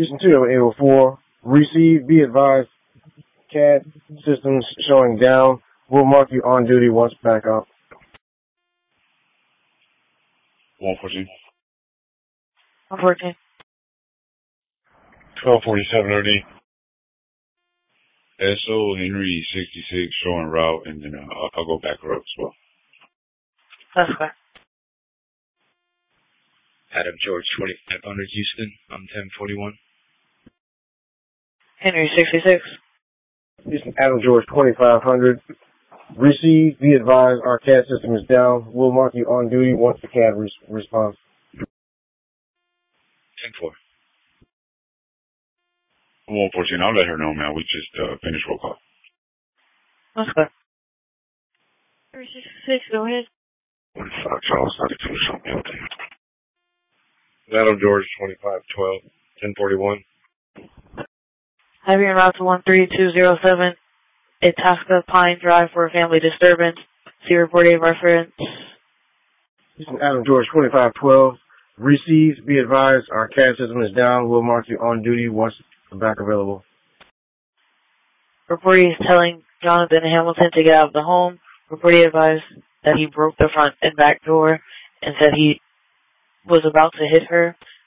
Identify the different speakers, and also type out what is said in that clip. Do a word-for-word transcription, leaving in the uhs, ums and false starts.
Speaker 1: Houston two eight oh four. Receive. Be advised. C A D systems showing down. We'll mark you on duty once back up.
Speaker 2: one fourteen.
Speaker 3: one fourteen.
Speaker 2: twelve forty-seven O D. S O Henry sixty-six showing route, and then uh, I'll, I'll go back route as well.
Speaker 3: That's correct.
Speaker 4: Adam George twenty-five hundred Houston. I'm ten forty-one.
Speaker 3: Henry sixty-six.
Speaker 1: Houston Adam George twenty-five hundred. Receive. Be advised. Our C A D system is down. We'll mark you on duty once the C A D res- responds.
Speaker 4: ten four.
Speaker 2: one fourteen. I'll let her know, man. We just uh, finished roll call.
Speaker 3: That's good. Henry sixty-six, go ahead.
Speaker 2: forty-five Charles thirty-two, show me up there.
Speaker 5: Adam George twenty-five twelve. ten forty-one.
Speaker 3: Have you en route to one three two zero seven, Itasca Pine Drive for a family disturbance. See reported reference.
Speaker 1: Houston Adam George twenty-five twelve. Receive. Be advised. Our C A D system is down. We'll mark you on duty once back available.
Speaker 3: Reportee is telling Jonathan Hamilton to get out of the home. Reportee advised that he broke the front and back door and said he was about to hit her.